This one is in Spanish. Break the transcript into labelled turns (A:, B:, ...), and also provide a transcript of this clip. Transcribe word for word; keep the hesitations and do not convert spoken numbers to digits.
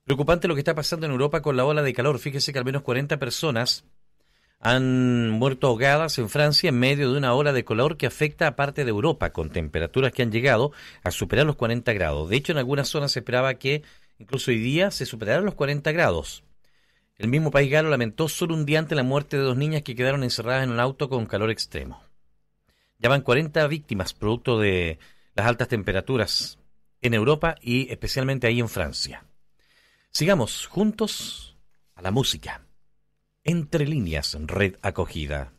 A: Preocupante lo que está pasando en Europa con la ola de calor. Fíjese que al menos cuarenta personas han muerto ahogadas en Francia en medio de una ola de calor que afecta a parte de Europa, con temperaturas que han llegado a superar los cuarenta grados. De hecho, en algunas zonas se esperaba que incluso hoy día se superaran los cuarenta grados. El mismo país galo lamentó solo un día antes la muerte de dos niñas que quedaron encerradas en un auto con calor extremo. Ya van cuarenta víctimas producto de las altas temperaturas en Europa y especialmente ahí en Francia. Sigamos juntos a la música. Entre líneas, red acogida.